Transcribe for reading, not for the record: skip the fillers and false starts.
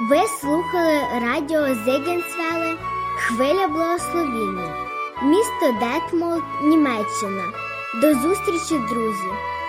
Ви слухали радіо Зегенсвелле «Хвиля благословіння», місто Детмольд, Німеччина. До зустрічі, друзі!